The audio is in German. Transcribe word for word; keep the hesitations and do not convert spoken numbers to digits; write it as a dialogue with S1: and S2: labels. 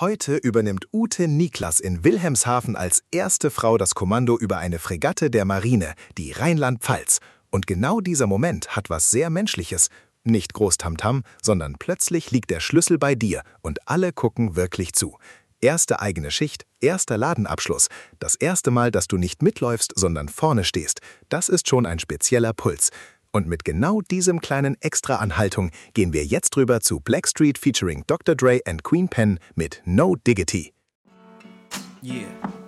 S1: Heute übernimmt Ute Niklas in Wilhelmshaven als erste Frau das Kommando über eine Fregatte der Marine, die Rheinland-Pfalz. Und genau dieser Moment hat was sehr Menschliches. Nicht groß Tamtam, sondern plötzlich liegt der Schlüssel bei dir und alle gucken wirklich zu. Erste eigene Schicht, erster Ladenabschluss. Das erste Mal, dass du nicht mitläufst, sondern vorne stehst. Das ist schon ein spezieller Puls. Und mit genau diesem kleinen Extra an Haltung gehen wir jetzt rüber zu Blackstreet featuring Doktor Dre and Queen Pen mit No Diggity.
S2: Yeah.